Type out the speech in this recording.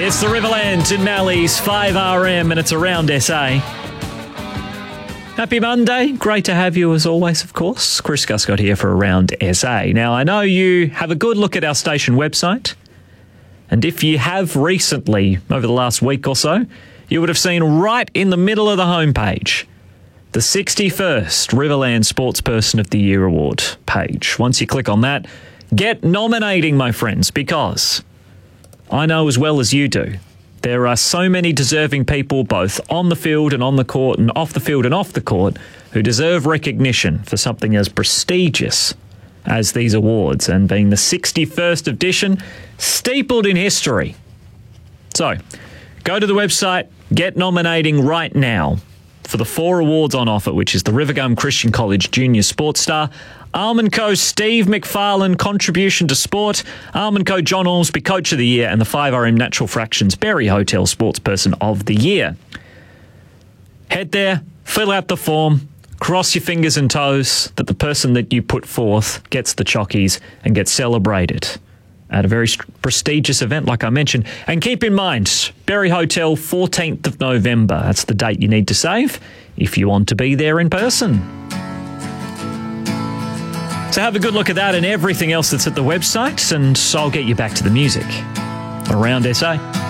It's the Riverland in Mallee's 5RM and it's around SA. Happy Monday. Great to have you as always, of course. Chris Guscott here for Around SA. Now, I know you have a good look at our station website. And if you have recently, over the last week or so, you would have seen right in the middle of the homepage the 61st Riverland Sportsperson of the Year Award page. Once you click on that, get nominating, my friends, because I know as well as you do, there are so many deserving people both on the field and on the court and off the field and off the court who deserve recognition for something as prestigious as these awards, and being the 61st edition, steepled in history. So, go to the website, get nominating right now for the 4 awards on offer, which is the Rivergum Christian College Junior Sports Star, Almond Co. Steve McFarlane Contribution to Sport, Almond Co. John Ormsby Coach of the Year, and the 5RM Natural Fractions Berry Hotel Sportsperson of the Year. Head there, fill out the form, cross your fingers and toes that the person that you put forth gets the chockies and gets celebrated at a very prestigious event, like I mentioned. And keep in mind, Berry Hotel, 14th of November. That's the date you need to save if you want to be there in person. So have a good look at that and everything else that's at the website, and I'll get you back to the music. Around SA.